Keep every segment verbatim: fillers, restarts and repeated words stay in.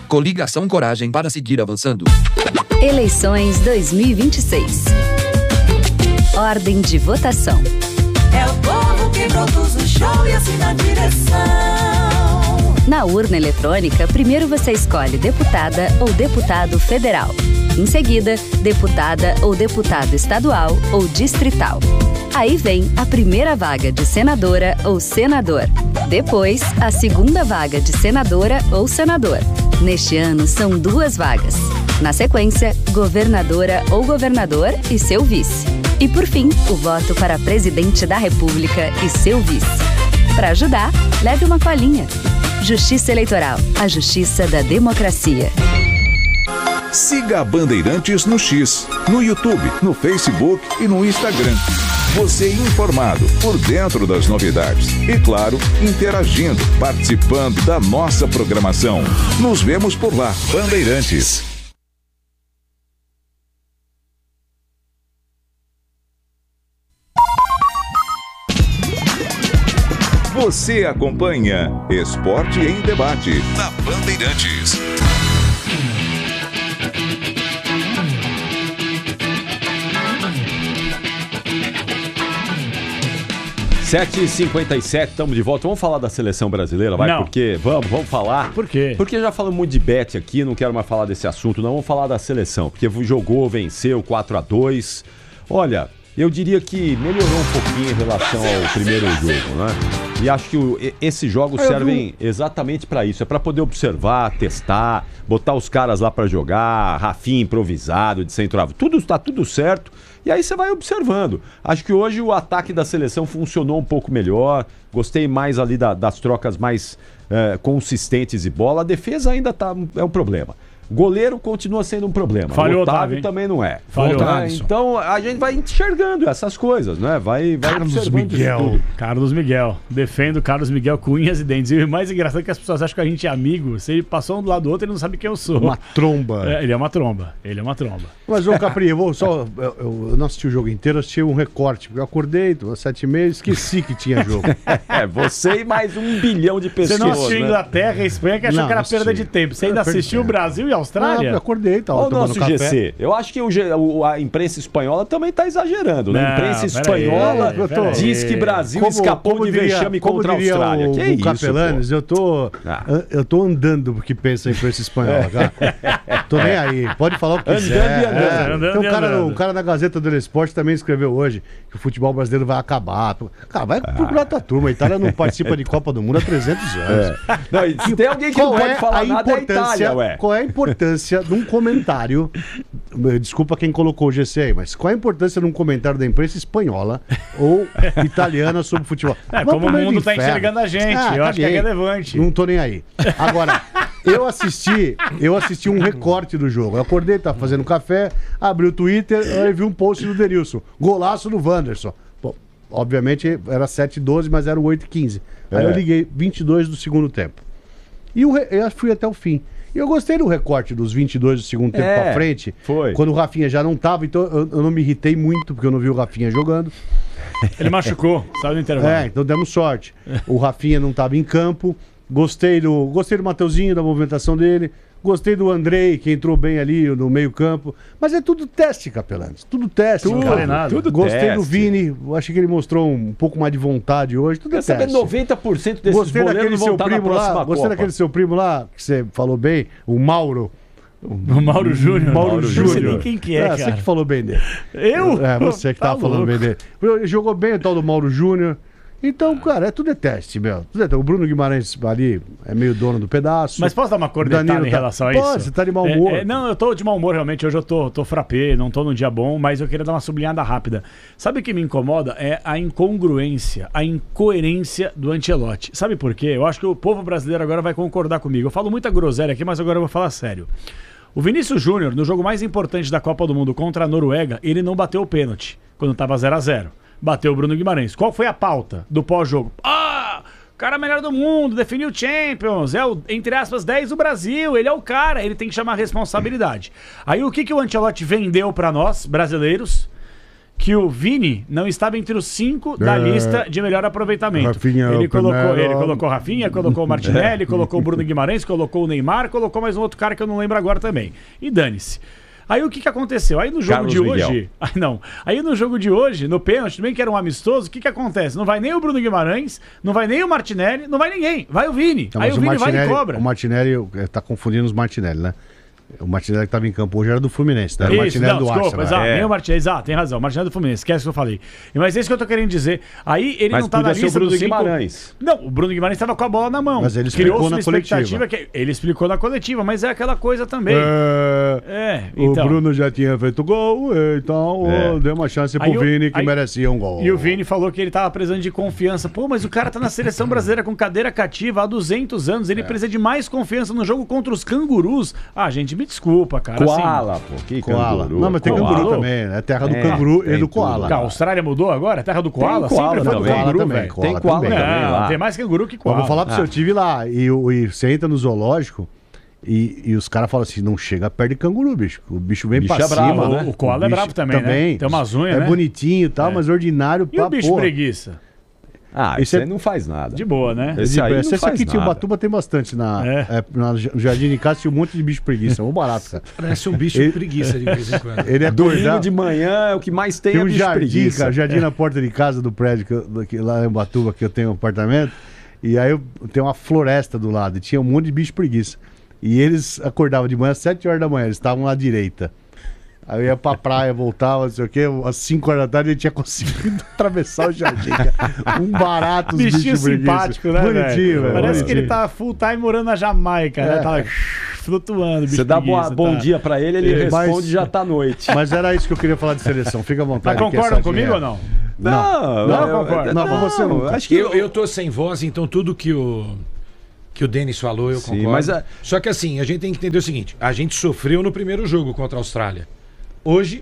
Coligação Coragem para seguir avançando. Eleições dois mil e vinte e seis. Ordem de votação. É o povo que produz o show e assina a direção. Na urna eletrônica, primeiro você escolhe deputada ou deputado federal. Em seguida, deputada ou deputado estadual ou distrital. Aí vem a primeira vaga de senadora ou senador. Depois, a segunda vaga de senadora ou senador. Neste ano, são duas vagas. Na sequência, governadora ou governador e seu vice. E por fim, o voto para presidente da República e seu vice. Para ajudar, leve uma colinha. Justiça Eleitoral, a justiça da democracia. Siga a Bandeirantes no X, no YouTube, no Facebook e no Instagram. Você informado, por dentro das novidades e, claro, interagindo, participando da nossa programação. Nos vemos por lá, Bandeirantes. Você acompanha Esporte em Debate na Bandeirantes. sete e cinquenta e sete, estamos de volta. Vamos falar da seleção brasileira, vai? Não. Porque vamos, vamos falar. Por quê? Porque já falamos muito de bet aqui, não quero mais falar desse assunto, não. Vamos falar da seleção, porque jogou, venceu quatro a dois. Olha, eu diria que melhorou um pouquinho em relação ao primeiro jogo, né? E acho que o, esses jogos Eu servem exatamente para isso. É para poder observar, testar, botar os caras lá para jogar, Rafinha improvisado, de centroavante. Tudo está tudo certo. E aí você vai observando. Acho que hoje o ataque da seleção funcionou um pouco melhor. Gostei mais ali da, das trocas mais é, consistentes e bola. A defesa ainda tá, é um problema. Goleiro continua sendo um problema. Falhou, o Otávio Otávio, também não é. Falhou, né? Então a gente vai enxergando essas coisas, né? Vai, vai Carlos observando Miguel. tudo. Carlos Miguel. Defendo Carlos Miguel com unhas e dentes. E o mais engraçado é que as pessoas acham que a gente é amigo. Se ele passou um do lado do outro, ele não sabe quem eu sou. Uma tromba. É, ele é uma tromba. Ele é uma tromba. Mas, ô Capri, eu vou só. Eu, eu não assisti o jogo inteiro, assisti um recorte. Porque eu acordei, às sete e meia, esqueci que tinha jogo. É, você e mais um bilhão de pessoas. Você não assistiu né? Inglaterra e Espanha, que achou Não, que era assisti. perda de tempo. Você ainda Eu perdi assistiu o tempo. Brasil e a Austrália? Ah, eu acordei, tava Olha o tomando nosso café. G C. Eu acho que o, G- o- a imprensa espanhola também está exagerando, né? A Não, imprensa pera aí, espanhola pera aí. diz que Brasil Como- escapou como de diria- vexame como contra a diria Austrália. O, que o isso, Capelanes, pô? eu tô, Ah. eu tô andando porque pensa em imprensa espanhola, cara. Tô nem aí. Pode falar o que Andando quiser. e andando. É. Andando Tem um e cara, andando. um cara na Gazeta do Esporte também escreveu hoje que o futebol brasileiro vai acabar. Cara, vai procurar tua turma. A Itália não participa de Copa do Mundo há trezentos anos. Não, e se tem alguém que não Qual pode é falar a nada é a importância? Itália, ué. Qual é a importância de um comentário? Desculpa quem colocou o G C aí, mas qual é a importância de um comentário da imprensa espanhola ou italiana sobre futebol? É, Vamos como pro o meio mundo do tá inferno. enxergando a gente. Ah, eu acho que é caguei. relevante. Não tô nem aí. Agora, eu assisti, eu assisti um recorte do jogo. Eu acordei, tava fazendo café, abri o Twitter, aí vi um post do Denilson. Golaço do Wanderson. Pô, obviamente era sete e doze, mas era o oito e quinze. Aí É. eu liguei vinte e dois do segundo tempo. E o re- eu fui até o fim. E eu gostei do recorte dos vinte e dois do segundo tempo É, pra frente. foi. Quando o Rafinha já não tava, então eu, eu não me irritei muito, porque eu não vi o Rafinha jogando. Ele machucou, saiu do intervalo. É, então demos sorte. O Rafinha não estava em campo. Gostei do, gostei do Mateuzinho, da movimentação dele. Gostei do Andrei, que entrou bem ali no meio-campo. Mas é tudo teste, Capelanes. Tudo teste. Tudo, cara. nada. tudo Gostei teste. do Vini. Eu achei que ele mostrou um pouco mais de vontade hoje. Tudo é Quer saber, teste. noventa por cento desses Gostei goleiros daquele vão seu estar na primo próxima lá. Gostei Copa. daquele seu primo lá, que você falou bem, o Mauro. O Mauro Júnior. Mauro Não sei nem Júnior. quem que é, Ah, cara. Você que falou bem dele. Eu? É, você que Tá tava falando louco. bem dele. Ele jogou bem o tal do Mauro Júnior. Então, cara, é tudo é teste, meu. Tudo é teste. O Bruno Guimarães ali é meio dono do pedaço. Mas posso dar uma cornetada Danilo em tá- relação a Pode, isso? você tá de mau humor. É, é, não, eu tô de mau humor realmente. Hoje eu tô, tô frappé, não tô num dia bom, mas eu queria dar uma sublinhada rápida. Sabe o que me incomoda? É a incongruência, a incoerência do Ancelotti. Sabe por quê? Eu acho que o povo brasileiro agora vai concordar comigo. Eu falo muita groselha aqui, mas agora eu vou falar sério. O Vinícius Júnior, no jogo mais importante da Copa do Mundo contra a Noruega, ele não bateu o pênalti, quando tava zero a zero. Bateu o Bruno Guimarães. Qual foi a pauta do pós-jogo? Ah, o cara melhor do mundo, definiu o Champions, é o, entre aspas, dez do Brasil, ele é o cara, ele tem que chamar a responsabilidade. Aí o que, que o Ancelotti vendeu pra nós, brasileiros? que o Vini não estava entre os cinco da É. lista de melhor aproveitamento. Rafinha é o ele, colocou, primeiro. ele colocou Rafinha, colocou o Martinelli, colocou o Bruno Guimarães, colocou o Neymar, colocou mais um outro cara que eu não lembro agora também. E dane-se. Aí o que que aconteceu? Aí no jogo Carlos de Miguel. hoje... Aí não. Aí no jogo de hoje, no pênalti, também que era um amistoso, o que que acontece? Não vai nem o Bruno Guimarães, não vai nem o Martinelli, não vai ninguém. Vai o Vini. Não, aí mas o Vini vai e Martinelli- cobra. O Martinelli, eh, tá confundindo os Martinelli, né? O Martinelli que estava em campo hoje era do Fluminense, né? Era o Isso, Martinelli não, do desculpa, Arsenal. exato, É. nem o Martinelli, exato, tem razão, o Martinelli do Fluminense, esquece o que eu falei. Mas é isso que eu tô querendo dizer. Aí ele Mas não tá na podia ser o lista Bruno dos cinco... Guimarães. Não, o Bruno Guimarães estava com a bola na mão. Mas ele explicou Criou-se na uma coletiva. expectativa que ele explicou na coletiva, mas é aquela coisa também. É, É, o então. Bruno já tinha feito gol, então É. oh, deu uma chance pro Aí o- Vini que aí- merecia um gol. E o Vini falou que ele tava precisando de confiança. Pô, mas o cara tá na seleção brasileira com cadeira cativa há duzentos anos. É. Ele precisa de mais confiança no jogo contra os cangurus. Ah, gente, me desculpa, cara. assim, Koala, pô. Que Koala. canguru. Não, mas tem Koala. canguru também. É terra do É, canguru e tem do tudo koala. a Austrália mudou agora? É terra do koala? Tem koala Sempre foi do também. canguru, Também, velho. koala Tem koala também. também lá. Não, tem mais canguru que Ó, koala. vou falar pra você, Ah. eu tive lá e, o- e você entra no zoológico e, e os caras falam assim, não chega perto de canguru, bicho. O bicho vem O bicho pra é bravo, cima. né? O koala é bicho bravo também, né? Tem umas unhas, É né? bonitinho e tal, mas ordinário E pra o bicho porra. preguiça? Ah, Esse isso é- aí não faz nada. De boa, né? Esse aí não Esse faz aqui tinha o nada. Batuba tem bastante na, É. é, na J- Jardim de Casa tinha um monte de bicho preguiça, um barato, cara. Parece um bicho Ele- preguiça de vez em quando. Ele é Domingo acordado, de manhã é o que mais tem, tem é um bicho jardim, preguiça. cara, jardim na porta de casa do prédio que, eu- que lá em Batuba, que eu tenho um apartamento, e aí eu tenho uma floresta do lado, e tinha um monte de bicho preguiça. E eles acordavam de manhã às sete horas da manhã, eles estavam à direita. Aí eu ia pra praia, voltava, não sei o quê, às cinco horas da tarde ele tinha conseguido atravessar o jardim, cara. Um barato, os Bichinho bichos preguiça. simpático, né, Bonitinho, velho. Parece que bonitinho. ele tá full time morando na Jamaica, né? É. Tá lá flutuando, bicho Você dá boa- preguiça, bom tá. dia pra ele, ele É, mas- responde já tá noite. Mas era isso que eu queria falar de seleção, fica à Mas vontade. que concordam essa comigo dinheiro- ou não? Não, não eu- concordo. Não, pra você não. Acho que Eu, eu tô sem voz, então tudo que o que o Denis falou, eu Sim, concordo. mas a- Só que assim, a gente tem que entender o seguinte: a gente sofreu no primeiro jogo contra a Austrália. Hoje,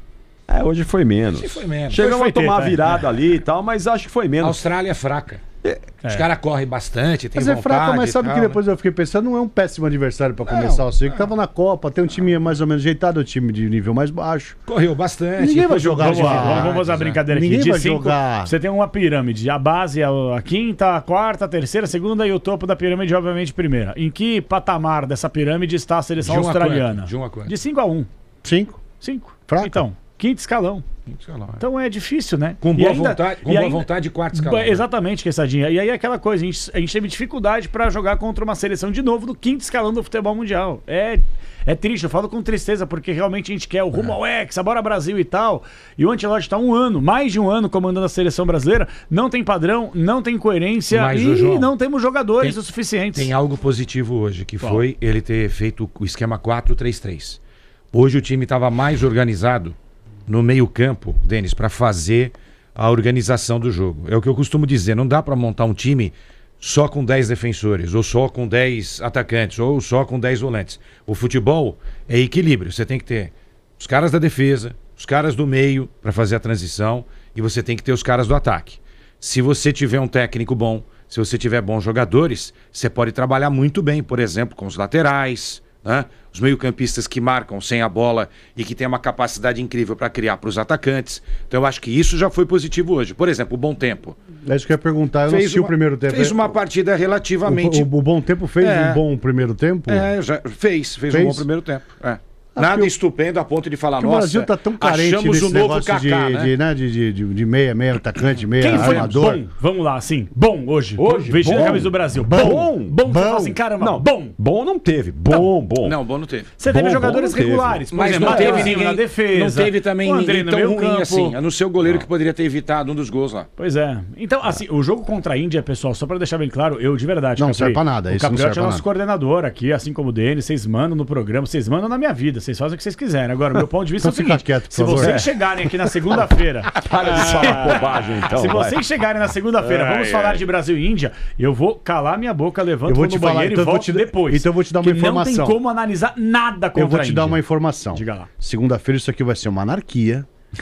É, hoje foi menos. Hoje foi menos. Chegamos Foi a tomar teta, é. virada ali e tal, mas acho que foi a menos. Austrália é fraca. Os caras correm bastante, tem Mas é vontade. fraca, mas e sabe tal, que né? depois eu fiquei pensando, não é um péssimo adversário pra começar o ciclo. Que tava na Copa, tem um time mais ou menos ajeitado, um time de nível mais baixo. Correu bastante. Ninguém vai depois jogar jogou Vamos, de lá, dificuldades, vamos fazer uma né? brincadeira aqui. Ninguém De vai cinco, jogar. Você tem uma pirâmide. A base é a quinta, a quarta, a terceira, a segunda e o topo da pirâmide, obviamente, primeira. Em que patamar dessa pirâmide está a seleção De um a australiana? quanto? De um a quanto? De cinco a um. Cinco. cinco. Fraca. Então, quinto escalão. Então é difícil, né? Com E boa ainda- vontade, com e boa ainda- vontade, quarto escalão. Ba- Exatamente, Quessadinha. E aí aquela coisa, a gente, a gente teve dificuldade pra jogar contra uma seleção de novo do quinto escalão do futebol mundial. É, é triste, eu falo com tristeza, porque realmente a gente quer o rumo ao Hexa, bora Brasil e tal. E o Ancelotti tá um ano, mais de um ano comandando a seleção brasileira, não tem padrão, não tem coerência Mas, e ô, João, não temos jogadores tem- o suficientes. Tem algo positivo hoje, que Qual? foi ele ter feito o esquema quatro três três. Hoje o time estava mais organizado no meio-campo, Denis, para fazer a organização do jogo. É o que eu costumo dizer, não dá para montar um time só com dez defensores, ou só com dez atacantes, ou só com dez volantes. O futebol é equilíbrio, você tem que ter os caras da defesa, os caras do meio para fazer a transição, e você tem que ter os caras do ataque. Se você tiver um técnico bom, se você tiver bons jogadores, você pode trabalhar muito bem, por exemplo, com os laterais, né? Os meio-campistas que marcam sem a bola e que têm uma capacidade incrível para criar para os atacantes. Então eu acho que isso já foi positivo hoje. Por exemplo, o Bom Tempo. É isso que eu ia perguntar, eu não assisti uma, o primeiro tempo. Fez uma partida relativamente... O, o, o Bom Tempo fez É. um bom primeiro tempo? É, já fez, fez, Fez? um bom primeiro tempo. É. Nada que o- estupendo a ponto de falar, Porque o nossa, Brasil tá tão carente achamos nesse o novo negócio Kaká, de, né? de, né, de, de, de, de meia, meia atacante, meia Quem foi armador. bom? Vamos lá, assim. Bom hoje. Hoje, Vestindo bom. a camisa do Brasil. Bom. Bom. Bom. Você Bom. fala assim, caramba, Não, bom. Bom não teve. Bom, bom. Não, bom não teve. Você teve Bom, jogadores bom não teve. regulares. Por Mas exemplo, não teve Mateuzinho ninguém na defesa. Não teve também o André ninguém no tão meio ruim campo. assim. A não ser o goleiro que poderia ter evitado um dos gols lá. Pois é. Então, assim, o jogo contra a Índia, pessoal, só pra deixar bem claro, eu de verdade. Não Capri, serve pra nada, O isso não Capriotti serve é pra nosso nada. coordenador aqui, assim como o Denis. Vocês mandam no programa, vocês mandam na minha vida. Vocês fazem o que vocês quiserem. Agora, o meu ponto de vista é o Então fica seguinte: quieto, por se favor. vocês É. chegarem aqui na segunda-feira. Para de falar bobagem, então. Se vai. vocês chegarem na segunda-feira, vamos falar de Brasil e Índia, eu vou calar minha boca, levanto Eu vou vou te no falar, banheiro então e eu vou volto te- depois. então eu vou te dar uma Que Não informação. tem como analisar nada contra Eu vou a te dar Índia. uma informação. Diga lá. Segunda-feira isso aqui vai ser uma anarquia.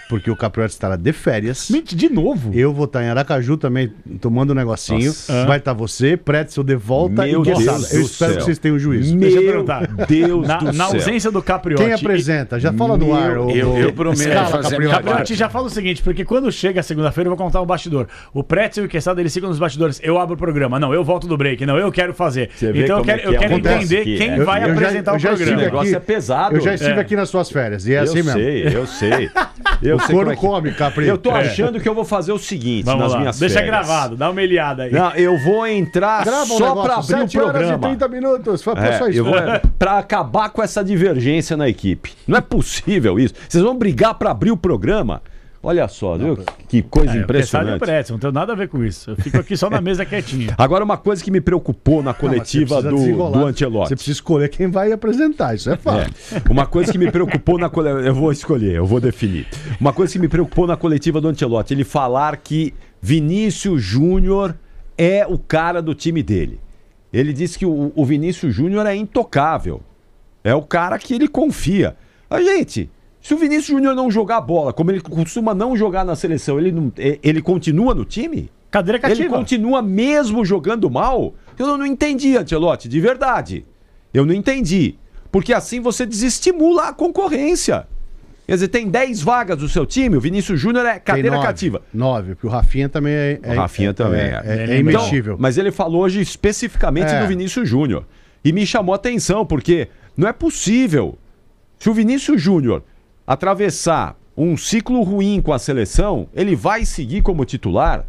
porque o Capriotti estará de férias. Mente de novo? Eu vou estar em Aracaju também, tomando um negocinho. Nossa. Vai estar você, Pretzel de volta Meu e Deus Quesada. Eu do espero céu. que vocês tenham juízo. Meu Deixa eu perguntar. Deus Na, do na céu. ausência do Capriotti. Quem apresenta? Já fala no ar. ô- eu- ô- eu prometo Escala, fazer a minha Capriotti. Capriotti, já fala o seguinte, porque quando chega segunda-feira eu vou contar um bastidor. O Pretzel e o Quesada, eles ficam nos bastidores. Eu abro o programa. Não, eu volto do break. Não, eu quero fazer. Você vê Então eu como é quero, que eu quero acontece entender aqui, quem é. vai Eu já- apresentar eu o já estive programa. O negócio aqui- é pesado. Eu já estive É. aqui nas suas férias. E é assim eu mesmo. sei, eu sei. Eu O sei como couro é que- come, Capri. Eu tô É. achando que eu vou fazer o seguinte Vamos nas lá, minhas deixa férias. gravado, dá uma eliada aí. Não, eu vou entrar Grava um só negócio, pra abrir o sete horas e programa. trinta minutos. Foi É, só isso. eu vou, pra acabar com essa divergência na equipe. Não é possível isso. Vocês vão brigar pra abrir o programa. Olha só, viu? Que coisa É, o Quesada e o impressionante. Pretzel, não tem nada a ver com isso. Eu fico aqui só na mesa quietinho. Agora, uma coisa que me preocupou na Não, mas você coletiva precisa do, desenrolar. do Ancelotti. Você precisa escolher quem vai apresentar, isso é fato. É. Uma coisa que me preocupou na coletiva. Eu vou escolher, eu vou definir. Uma coisa que me preocupou na coletiva do Ancelotti, ele falar que Vinícius Júnior é o cara do time dele. Ele disse que o, o Vinícius Júnior é intocável. É o cara que ele confia. A gente, se o Vinícius Júnior não jogar bola, como ele costuma não jogar na seleção, ele, não, e- ele continua no time? Cadeira cativa. Ele continua mesmo jogando mal? Eu não, não entendi, Ancelotti, de verdade. Eu não entendi. Porque assim você desestimula a concorrência. Quer dizer, tem dez vagas do seu time, o Vinícius Júnior é Tem cadeira nove, cativa. Nove, porque o Rafinha também é. é O Rafinha é, também é, é. é, é imexível. Então, mas ele falou hoje especificamente É. do Vinícius Júnior. E me chamou a atenção, porque não é possível. Se o Vinícius Júnior atravessar um ciclo ruim com a seleção, ele vai seguir como titular?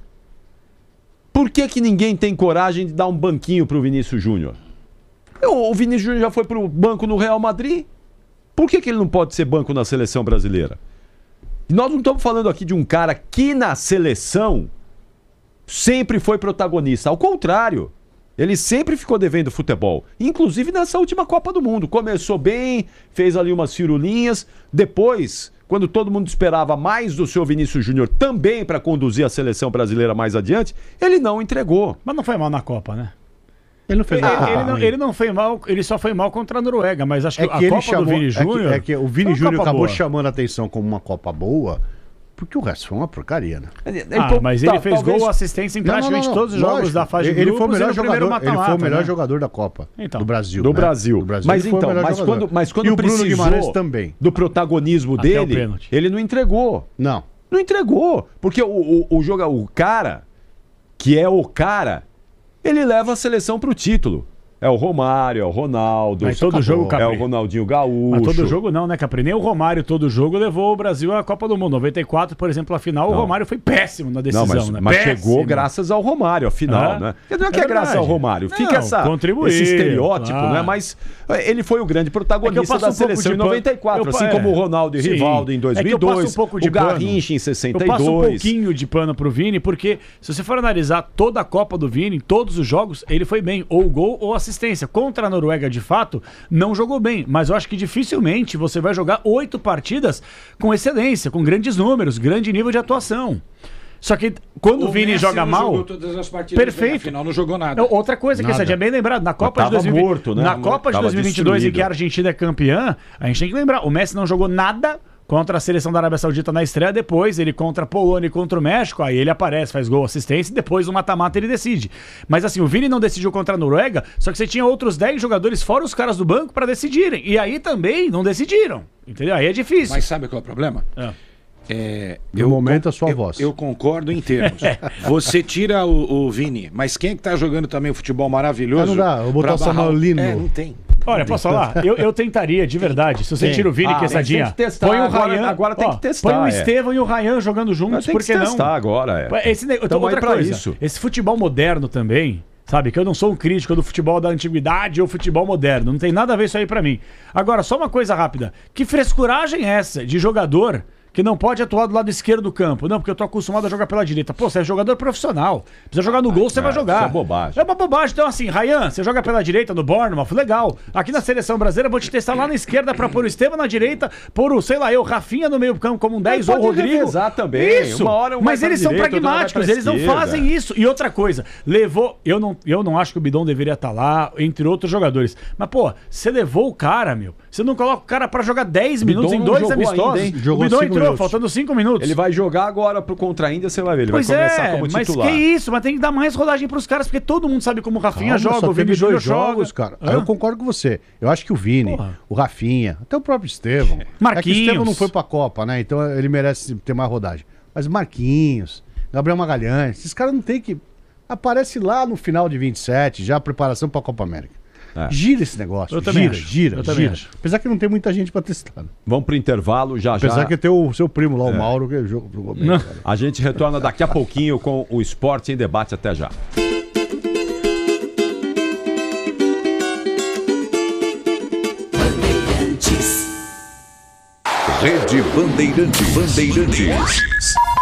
Por que, que ninguém tem coragem de dar um banquinho pro Vinícius Júnior? O Vinícius Júnior já foi pro banco no Real Madrid. Por que, que ele não pode ser banco na seleção brasileira? E nós não estamos falando aqui de um cara que na seleção sempre foi protagonista. Ao contrário, ele sempre ficou devendo futebol. Inclusive nessa última Copa do Mundo. Começou bem, fez ali umas firulinhas. Depois, quando todo mundo esperava mais do seu Vinícius Júnior também para conduzir a seleção brasileira mais adiante, ele não entregou. Mas não foi mal na Copa, né? Ele não fez Ele, nada. ele não, ele não foi mal, ele só foi mal contra a Noruega, mas acho que, É que a ele Copa chamou. do Vini é que- Júnior. É que, o Vini foi uma Júnior Copa acabou boa. chamando a atenção como uma Copa boa, porque o resto foi uma porcaria, né? Ah, mas ele fez talvez- gol, assistência em Não, não, praticamente não, não. todos os jogos Lógico. da fase de ele grupos foi o melhor e no primeiro jogador, ele foi o mata-mata, melhor né? jogador da Copa Então. do Brasil. Do né? Brasil. Do Brasil. Mas ele foi o então, melhor mas jogador. quando, mas quando e o Bruno precisou Guimarães também. do protagonismo Até o dele, pênalti. ele não entregou. Não. Não entregou. Porque o, o, o, joga, o cara, que é o cara, ele leva a seleção pro título. É o Romário, é o Ronaldo. Mas todo acabou. jogo, Capri. É o Ronaldinho Gaúcho. Mas todo jogo não, né, Capri? Nem o Romário todo jogo levou o Brasil à Copa do Mundo. noventa e quatro, por exemplo, a final, Não. o Romário foi péssimo na decisão, Não, mas, né? mas Péssimo. chegou graças ao Romário, afinal, Ah, né? Não é que é é, graças verdade. ao Romário. Fica Não, essa, contribuiu, esse estereótipo, claro. né? Mas eh, ele foi o grande É que eu protagonista passo da um pouco seleção de em pano- noventa e quatro, eu- assim é. como o Ronaldo e Sim. Rivaldo em É que eu dois mil e passo dois, um pouco de o pano. Garrincha em sessenta e Eu dois. passo um pouquinho de pano pro Vini, porque se você for analisar toda a Copa do Vini, em todos os jogos, ele foi bem, ou gol ou assistência. Contra a Noruega, de fato, não jogou bem, mas eu acho que dificilmente você vai jogar oito partidas com excelência, com grandes números, grande nível de atuação. Só que quando o, Vini Messi joga não mal, jogou todas as partidas, perfeito. afinal não jogou nada. outra coisa que Nada. você é bem lembrado, na Copa de tava dois mil e vinte, morto, né? na Copa de Tava dois mil e vinte e dois, em destruído. que a Argentina é campeã, a gente tem que lembrar, o Messi não jogou nada contra a seleção da Arábia Saudita na estreia, depois ele contra a Polônia e contra o México, aí ele aparece, faz gol, assistência, e depois o mata-mata ele decide. Mas assim, o Vini não decidiu contra a Noruega, só que você tinha outros dez jogadores fora os caras do banco pra decidirem, e aí também não decidiram, entendeu? Aí é difícil. Mas sabe qual é o problema? É. É, No momento, a sua eu, voz. Eu concordo em termos. Você tira o, o Vini, mas quem é que tá jogando também o futebol maravilhoso? Ah, não dá, eu vou botar pra o Samuel barrar Lino. É, não tem. Olha, posso falar? Eu, eu tentaria, de verdade. Se você Tem. tira o Vini Ah, e Quesadinha, tem que testar. põe o Agora- Ryan. agora tem ó, que testar, Põe o é. Estevão e o Ryan jogando juntos, Mas tem por que que não? testar agora, é. Esse, ne- então, Tamo aí outra pra coisa, isso. esse futebol moderno também, sabe? Que eu não sou um crítico do futebol da antiguidade ou futebol moderno. Não tem nada a ver isso aí pra mim. Agora, só uma coisa rápida. Que frescuragem é essa de jogador que não pode atuar do lado esquerdo do campo? Não, porque eu tô acostumado a jogar pela direita. Pô, você é jogador profissional. Precisa jogar no gol, você vai jogar. isso é bobagem. É uma bobagem. Então, assim, Ryan, você joga pela direita no Bournemouth, legal. Aqui na seleção brasileira, eu vou te testar lá na esquerda pra pôr o Estevam na direita, pôr o, sei lá, eu, Rafinha no meio campo como um dez, ou o pode Rodrigo. revezar também. Isso. Uma hora um vai Mas pra eles são direita, outra vai pragmáticos, pra eles não esquerda. fazem isso. E outra coisa, levou. Eu não, eu não acho que o Bidon deveria estar lá, entre outros jogadores. Mas, pô, você levou o cara, meu. Você não coloca o cara pra jogar dez minutos em não dois jogou amistosos. ainda, hein? Jogou o Bidon cinco entrou Meu, faltando cinco minutos. Ele vai jogar agora pro contra a Índia, você vai ver. Ele Pois vai começar é, como mas titular. que isso, mas tem que dar mais rodagem pros caras, porque todo mundo sabe como o Rafinha Calma, joga, só o Vini teve Júnior dois jogos, joga. cara. Aí eu concordo com você. Eu acho que o Vini, Porra. o Rafinha, até o próprio Estevão. Marquinhos. É que o Estevão não foi pra Copa, né? Então ele merece ter mais rodagem. Mas Marquinhos, Gabriel Magalhães, esses caras não tem que... Aparece lá no final de vinte e sete, já a preparação pra Copa América. É. Gira esse negócio. Eu também gira, acho. gira, Eu também gira. acho. Apesar que não tem muita gente pra testar. Né? Vamos pro intervalo já Apesar já. que tem o seu primo lá, o Mauro, que jogou, jogou bem. Não. Cara. A gente retorna daqui a pouquinho com o Esporte em Debate. Até já. Rede Bandeirantes. Bandeirantes.